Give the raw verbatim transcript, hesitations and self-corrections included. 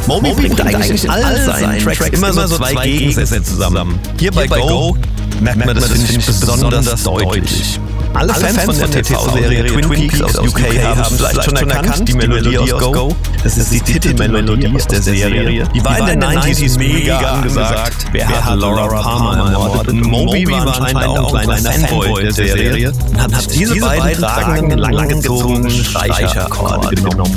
Moby bringt eigentlich in all seinen Tracks immer so zwei Gegensätze zusammen. Hier bei Go merkt man das, finde ich, besonders deutlich. Alle Fans von der T V-Serie Twin Peaks aus U K haben es vielleicht schon erkannt, die Melodie aus Go. Das ist die Titelmelodie aus der Serie. Die war in den neunziger mega angesagt. Wer hat Laura Palmer ermordet? Und Moby war anscheinend auch ein kleiner Fanboy der Serie und hat diese beiden tragenden, langgezogenen Streicherakkorde genommen.